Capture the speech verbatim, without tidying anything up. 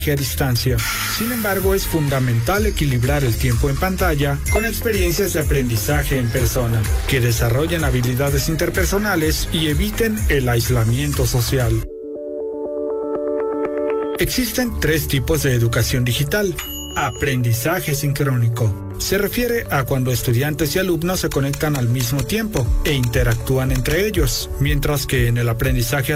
a distancia. Sin embargo, es fundamental equilibrar el tiempo en pantalla con experiencias de aprendizaje en persona, que desarrollen habilidades interpersonales y eviten el aislamiento social. Existen tres tipos de educación digital. Aprendizaje sincrónico. Se refiere a cuando estudiantes y alumnos se conectan al mismo tiempo e interactúan entre ellos, mientras que en el aprendizaje